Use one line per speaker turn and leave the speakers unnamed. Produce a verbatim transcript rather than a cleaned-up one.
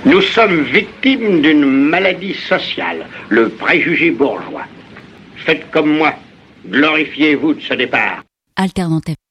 Nous sommes victimes d'une maladie sociale, le préjugé bourgeois. Faites comme moi, glorifiez-vous de ce départ.
Alternante